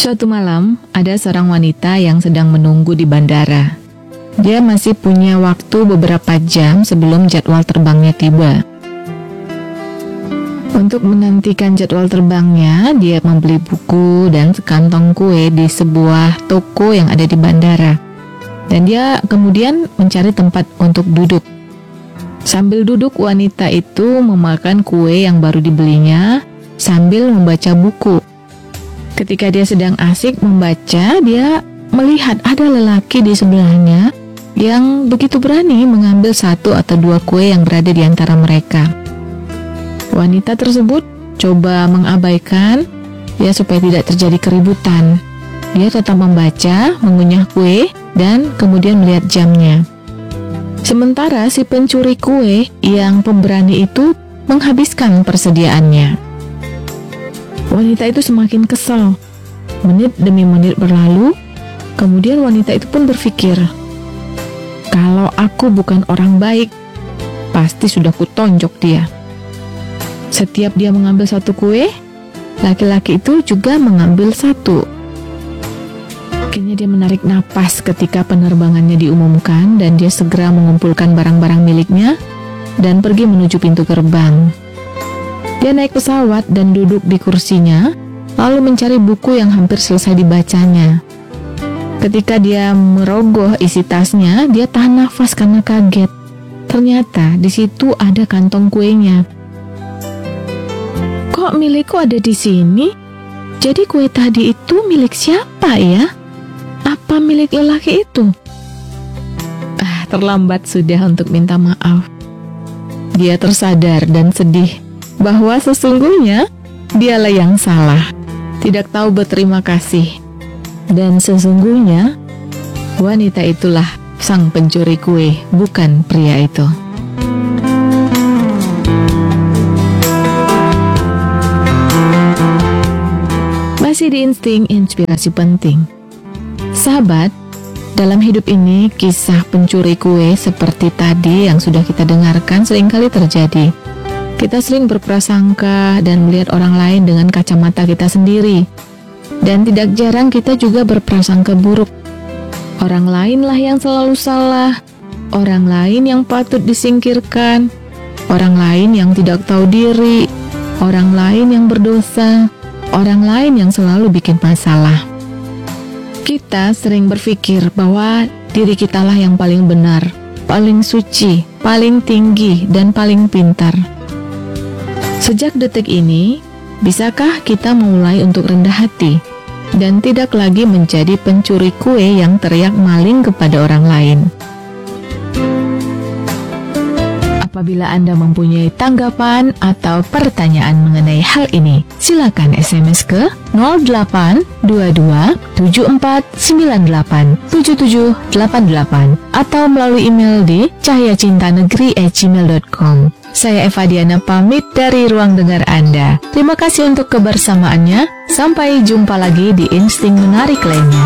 Suatu malam, ada seorang wanita yang sedang menunggu di bandara. Dia masih punya waktu beberapa jam sebelum jadwal terbangnya tiba. Untuk menantikan jadwal terbangnya, dia membeli buku dan sekantong kue di sebuah toko yang ada di bandara. Dan dia kemudian mencari tempat untuk duduk. Sambil duduk, wanita itu memakan kue yang baru dibelinya sambil membaca buku. Ketika dia sedang asik membaca, dia melihat ada lelaki di sebelahnya yang begitu berani mengambil satu atau dua kue yang berada di antara mereka. Wanita tersebut coba mengabaikan ya supaya tidak terjadi keributan. Dia tetap membaca, mengunyah kue, dan kemudian melihat jamnya. Sementara si pencuri kue yang pemberani itu menghabiskan persediaannya. Wanita itu semakin kesal. Menit demi menit berlalu, kemudian wanita itu pun berpikir, kalau aku bukan orang baik, pasti sudah kutonjok dia. Setiap dia mengambil satu kue, laki-laki itu juga mengambil satu. Akhirnya dia menarik napas ketika penerbangannya diumumkan dan dia segera mengumpulkan barang-barang miliknya dan pergi menuju pintu gerbang. Dia naik pesawat dan duduk di kursinya, lalu mencari buku yang hampir selesai dibacanya. Ketika dia merogoh isi tasnya, dia tahan nafas karena kaget. Ternyata di situ ada kantong kuenya. Kok milikku ada di sini? Jadi kue tadi itu milik siapa ya? Apa milik lelaki itu? Terlambat sudah untuk minta maaf. Dia tersadar dan sedih bahwa sesungguhnya dialah yang salah, tidak tahu berterima kasih. Dan sesungguhnya wanita itulah sang pencuri kue, bukan pria itu. Masih di Insting Inspirasi Penting. Sahabat, dalam hidup ini kisah pencuri kue seperti tadi yang sudah kita dengarkan seringkali terjadi. Kita sering berprasangka dan melihat orang lain dengan kacamata kita sendiri. Dan tidak jarang kita juga berprasangka buruk. Orang lainlah yang selalu salah, orang lain yang patut disingkirkan, orang lain yang tidak tahu diri, orang lain yang berdosa, orang lain yang selalu bikin masalah. Kita sering berpikir bahwa diri kitalah yang paling benar, paling suci, paling tinggi, dan paling pintar. Sejak detik ini, bisakah kita mulai untuk rendah hati dan tidak lagi menjadi pencuri kue yang teriak maling kepada orang lain? Apabila Anda mempunyai tanggapan atau pertanyaan mengenai hal ini, silakan SMS ke 0822-7498-7788 atau melalui email di cahayacintanegeri@gmail.com. Saya Eva Diana pamit dari ruang dengar Anda. Terima kasih untuk kebersamaannya. Sampai jumpa lagi di Insting Menarik lainnya.